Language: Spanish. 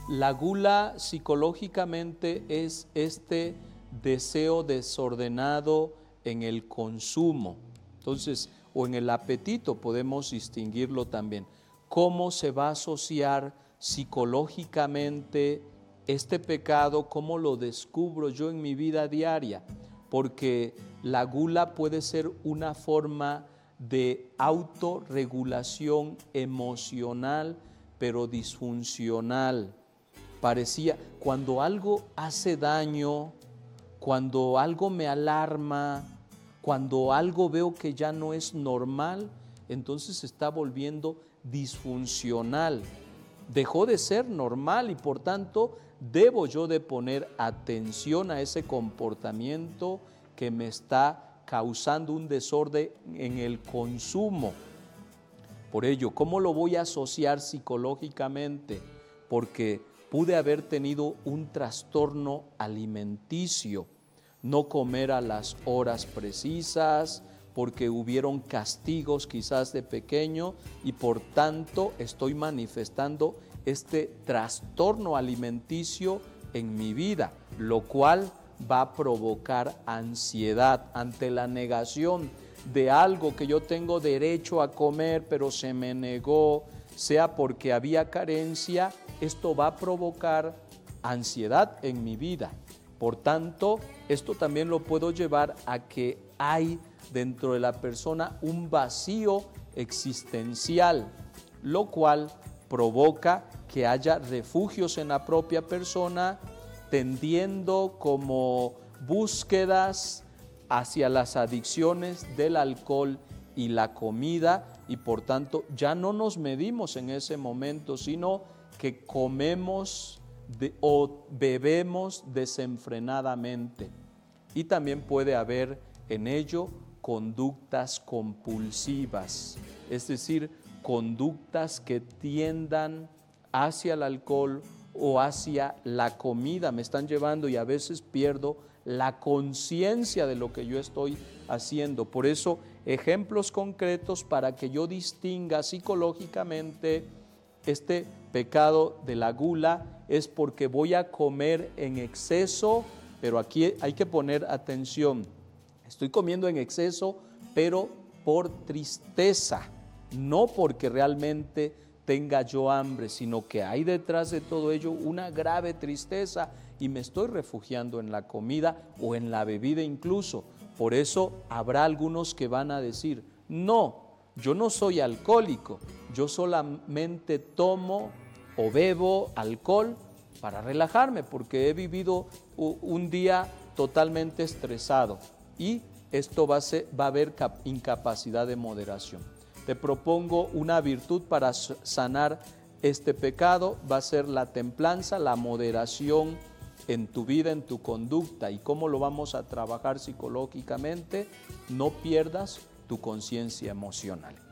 La gula psicológicamente es este deseo desordenado en el consumo. Entonces, o en el apetito podemos distinguirlo también. ¿Cómo se va a asociar psicológicamente este pecado? ¿Cómo lo descubro yo en mi vida diaria? Porque la gula puede ser una forma de autorregulación emocional, pero disfuncional. Parecía, cuando algo hace daño, cuando algo me alarma, cuando algo veo que ya no es normal, entonces se está volviendo disfuncional. Dejó de ser normal y por tanto debo yo de poner atención a ese comportamiento que me está causando un desorden en el consumo. Por ello, ¿cómo lo voy a asociar psicológicamente? Porque pude haber tenido un trastorno alimenticio, no comer a las horas precisas, porque hubieron castigos quizás de pequeño y por tanto estoy manifestando este trastorno alimenticio en mi vida, lo cual va a provocar ansiedad ante la negación de algo que yo tengo derecho a comer, pero se me negó, sea porque había carencia. Esto va a provocar ansiedad en mi vida. Por tanto, esto también lo puedo llevar a que hay dentro de la persona un vacío existencial, lo cual provoca que haya refugios en la propia persona, tendiendo como búsquedas hacia las adicciones del alcohol y la comida, y por tanto ya no nos medimos en ese momento, sino que comemos o bebemos desenfrenadamente. Y también puede haber en ello conductas compulsivas, es decir, conductas que tiendan hacia el alcohol o hacia la comida, me están llevando y a veces pierdo la conciencia de lo que yo estoy haciendo. Por eso, ejemplos concretos para que yo distinga psicológicamente este pecado de la gula es porque voy a comer en exceso, pero aquí hay que poner atención. Estoy comiendo en exceso, pero por tristeza, no porque realmente tenga yo hambre, sino que hay detrás de todo ello una grave tristeza y me estoy refugiando en la comida o en la bebida incluso. Por eso habrá algunos que van a decir, no, yo no soy alcohólico, yo solamente tomo o bebo alcohol para relajarme porque he vivido un día totalmente estresado y esto va a haber incapacidad de moderación. Te propongo una virtud para sanar este pecado, va a ser la templanza, la moderación en tu vida, en tu conducta. ¿Y cómo lo vamos a trabajar psicológicamente? No pierdas tu conciencia emocional.